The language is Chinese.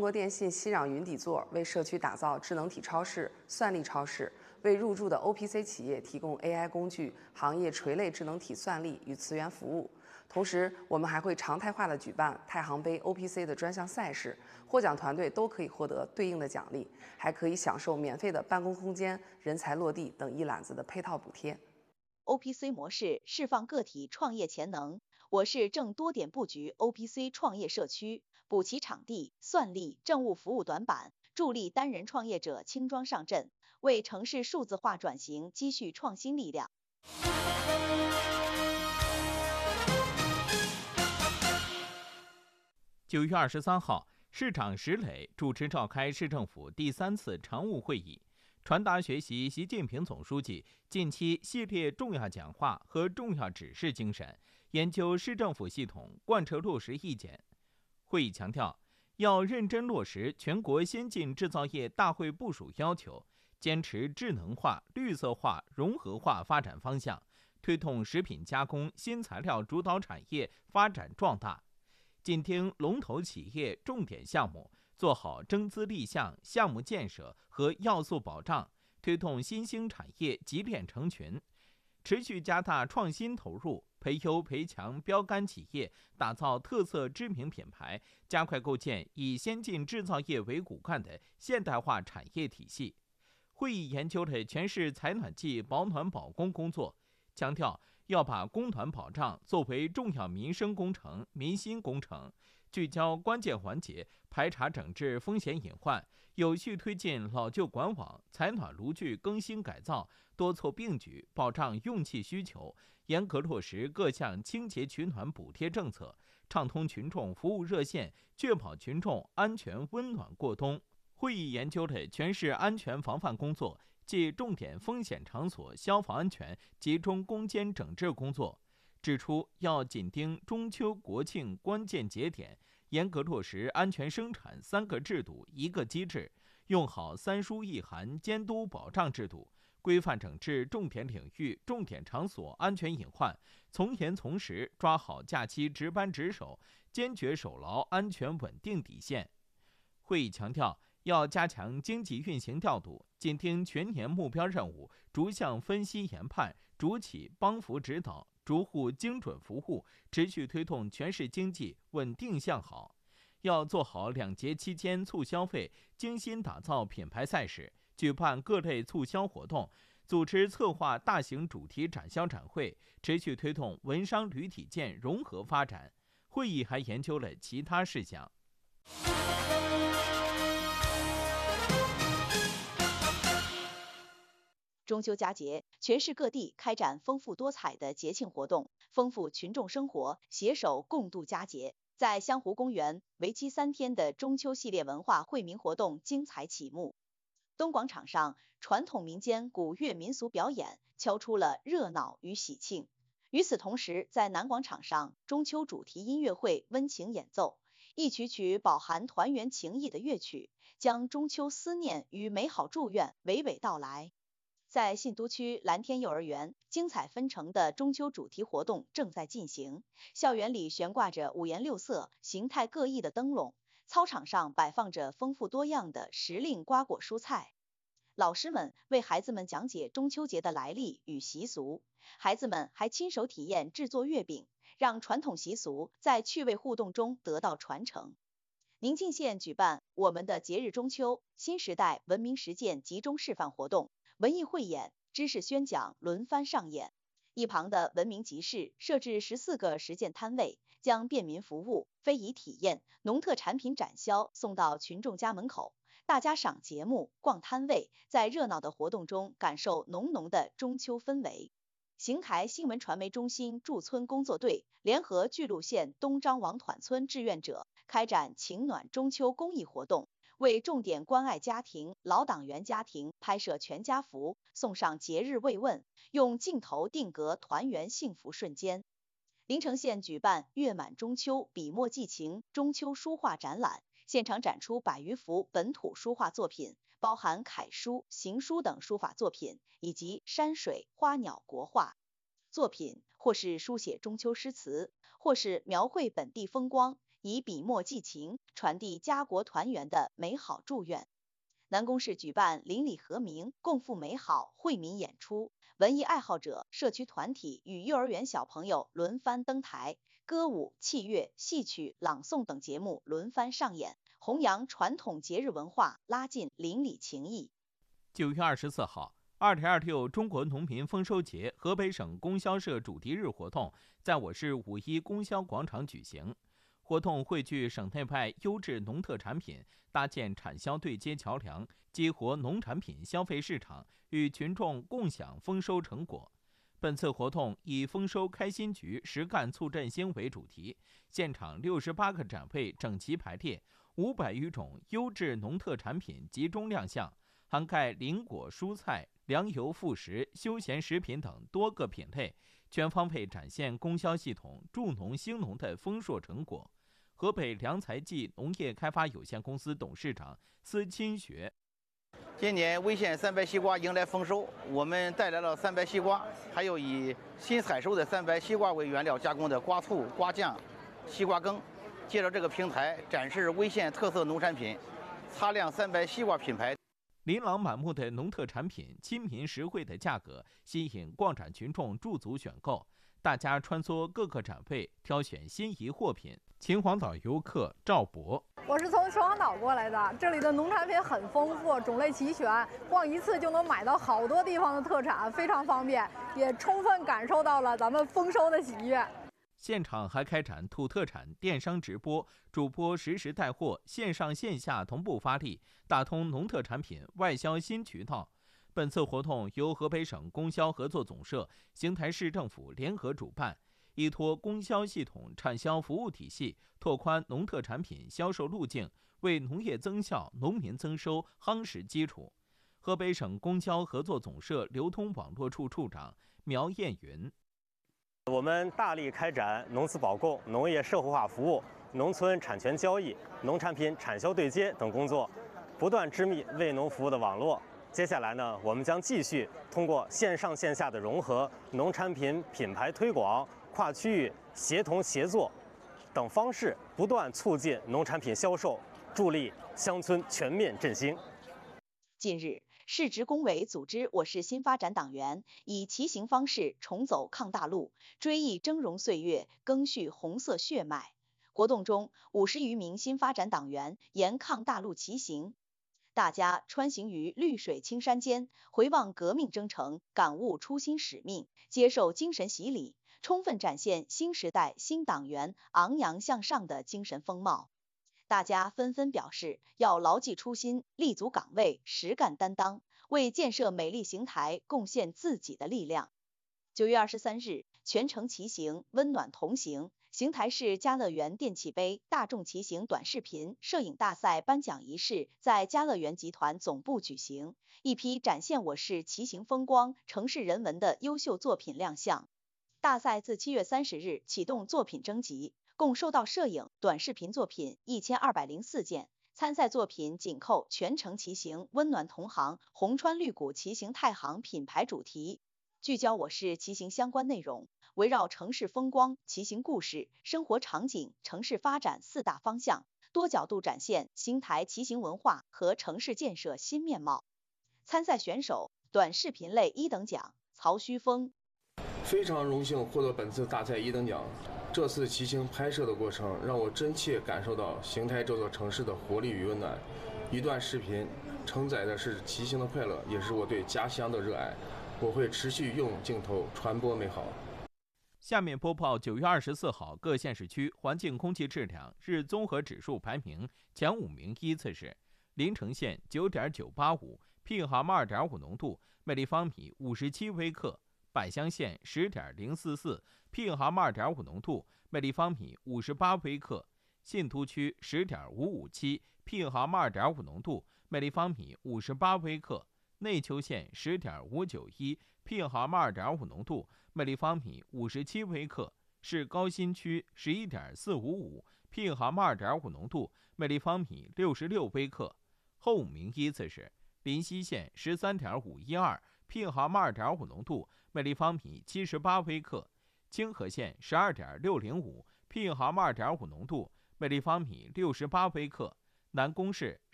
国电信熙壤云底座为社区打造智能体超市、算力超市，为入驻的 OPC 企业提供 AI 工具、行业垂类智能体算力与资源服务。同时，我们还会常态化的举办太行杯 OPC 的专项赛事，获奖团队都可以获得对应的奖励，还可以享受免费的办公空间、人才落地等一揽子的配套补贴。 OPC 模式释放个体创业潜能。我市正多点布局 OPC 创业社区，补齐场地、算力、政务服务短板，助力单人创业者轻装上阵，为城市数字化转型积蓄创新力量。 9月23号，市长石磊主持召开市政府第3次常务会议，传达学习习近平总书记近期系列重要讲话和重要指示精神，研究市政府系统贯彻落实意见。会议强调，要认真落实全国先进制造业大会部署要求，坚持智能化、绿色化、融合化发展方向，推动食品加工、新材料主导产业发展壮大。紧盯龙头企业重点项目，做好征资立项、项目建设和要素保障，推动新兴产业集链成群，持续加大创新投入，培优培强标杆企业，打造特色知名品牌，加快构建以先进制造业为骨干的现代化产业体系。会议研究了全市采暖季保暖保供工作，强调要把供暖保障作为重要民生工程、民心工程，聚焦关键环节，排查整治风险隐患，有序推进老旧管网、采暖炉具更新改造，多措并举保障用气需求，严格落实各项清洁取暖补贴政策，畅通群众服务热线，确保群众安全温暖过冬。会议研究了全市安全防范工作暨重点风险场所消防安全集中攻坚整治工作，指出要紧盯中秋国庆关键节点，严格落实安全生产3个制度1个机制，用好3书1函监督保障制度，规范整治重点领域、重点场所安全隐患，从严从实抓好假期值班值守，坚决守牢安全稳定底线。会议强调，要加强经济运行调度，紧盯全年目标任务，逐项分析研判，逐企帮扶指导，逐户精准服务，持续推动全市经济稳定向好。要做好2节期间促消费，精心打造品牌赛事，举办各类促销活动，组织策划大型主题展销展会，持续推动文商旅体健融合发展。会议还研究了其他事项。 中秋佳节，全市各地开展丰富多彩的节庆活动，丰富群众生活，携手共度佳节。在湘湖公园，为期3天的中秋系列文化惠民活动精彩启幕。东广场上，传统民间古乐民俗表演敲出了热闹与喜庆。与此同时，在南广场上，中秋主题音乐会温情演奏，一曲曲饱含团圆情谊的乐曲，将中秋思念与美好祝愿娓娓道来。在信都区蓝天幼儿园，精彩纷呈的中秋主题活动正在进行。校园里悬挂着5颜6色、形态各异的灯笼，操场上摆放着丰富多样的时令瓜果蔬菜。老师们为孩子们讲解中秋节的来历与习俗，孩子们还亲手体验制作月饼，让传统习俗在趣味互动中得到传承。宁静县举办我们的节日中秋新时代文明实践集中示范活动，文艺汇演、知识宣讲轮番上演。一旁的文明集市设置14个实践摊位，将便民服务、非遗体验、农特产品展销送到群众家门口，大家赏节目、逛摊位，在热闹的活动中感受浓浓的中秋氛围。邢台新闻传媒中心驻村工作队联合巨鹿县东张王团村志愿者开展情暖中秋公益活动，为重点关爱家庭、老党员家庭拍摄全家福，送上节日慰问，用镜头定格团圆幸福瞬间。临城县举办月满中秋笔墨寄情中秋书画展览，现场展出100余幅本土书画作品，包含楷书、行书等书法作品，以及山水、花鸟国画作品，或是书写中秋诗词，或是描绘本地风光， 以笔墨寄情，传递家国团圆的美好祝愿。南宫市举办邻里和鸣、共赴美好惠民演出，文艺爱好者、社区团体与幼儿园小朋友轮番登台，歌舞、器乐、戏曲、朗诵等节目轮番上演，弘扬传统节日文化，拉近邻里情谊。 9月24号，2.26中国农民丰收节河北省供销社主题日活动在我市5·1供销广场举行。活动汇聚省内外优质农特产品，搭建产销对接桥梁，激活农产品消费市场，与群众共享丰收成果。本次活动以丰收开心局，实干促振兴为主题，现场68个展位整齐排列，500余种优质农特产品集中亮相，涵盖林果、蔬菜、粮油、副食、休闲食品等多个品类，全方位展现供销系统助农兴农的丰硕成果。河北良才记农业开发有限公司董事长司钦学： 今年威县300西瓜迎来丰收，我们带来了300西瓜，还有以新采收的300西瓜为原料加工的瓜醋、瓜酱、西瓜羹。借着这个平台，展示威县特色农产品，擦亮300西瓜品牌。 琳琅满目的农特产品，亲民实惠的价格，吸引逛展群众驻足选购。大家穿梭各个展位，挑选心仪货品。秦皇岛游客赵博： 我是从秦皇岛过来的，这里的农产品很丰富，种类齐全，逛一次就能买到好多地方的特产，非常方便，也充分感受到了咱们丰收的喜悦。 现场还开展土特产电商直播，主播实时带货，线上线下同步发力，打通农特产品外销新渠道。本次活动由河北省供销合作总社、邢台市政府联合主办，依托供销系统产销服务体系，拓宽农特产品销售路径，为农业增效、农民增收夯实基础。河北省供销合作总社流通网络处处长苗艳云： 我们大力开展农资保供、农业社会化服务、农村产权交易、农产品产销对接等工作，不断织密为农服务的网络。接下来呢，我们将继续通过线上线下的融合、农产品品牌推广、跨区域协同协作等方式，不断促进农产品销售，助力乡村全面振兴。 近日，市直工委组织我市新发展党员以骑行方式重走抗大路，追忆峥嵘岁月，赓续红色血脉。活动中，50余名新发展党员沿抗大路骑行。大家穿行于绿水青山间，回望革命征程，感悟初心使命，接受精神洗礼，充分展现新时代新党员昂扬向上的精神风貌。大家纷纷表示要牢记初心，立足岗位，实干担当，为建设美丽邢台贡献自己的力量。9月23日，全程骑行，温暖同行。邢台市家乐园电器杯大众骑行短视频摄影大赛颁奖仪式在家乐园集团总部举行，一批展现我市骑行风光、城市人文的优秀作品亮相。大赛自7月30日启动作品征集，共收到摄影、短视频作品1204件，参赛作品紧扣全程骑行、温暖同行、红川绿谷骑行太行品牌主题，聚焦我市骑行相关内容，围绕城市风光、骑行故事、生活场景、城市发展4大方向，多角度展现邢台骑行文化和城市建设新面貌。参赛选手：短视频类1等奖曹旭峰。 非常荣幸获得本次大赛1等奖。这次骑行拍摄的过程让我真切感受到邢台这座城市的活力与温暖。一段视频承载的是骑行的快乐，也是我对家乡的热爱。我会持续用镜头传播美好。 下面播报9月24号各县市区环境空气质量日综合指数排名前5名依次是：临城县9.985 ，PM2.5 浓度每立方米57微克；百乡县10.044 ，PM2.5 浓度每立方米58微克；信都区10.557 ，PM2.5 浓度每立方米58微克；内丘县10.591 ，PM2.5 浓度每立方米57微克；市高新区11.455 ，PM2.5 浓度每立方米66微克。后5名依次是：临溪县13.512 ，PM2.5 浓度每立方米78微克；清河县12.605 ，PM2.5 浓度每立方米68微克，南宫市